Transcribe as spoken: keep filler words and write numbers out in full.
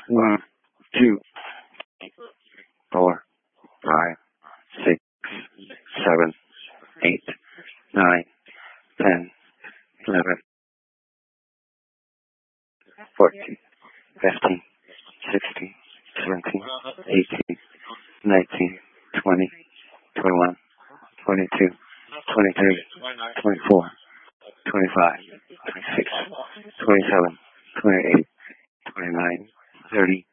One, two, four, five, six, seven, eight, nine, ten, eleven, fourteen, fifteen, sixteen, seventeen, eighteen, nineteen, twenty, twenty-one, twenty-two, twenty-three, twenty-four, twenty-five, twenty-six, twenty-seven, twenty-eight, twenty-nine, thirty,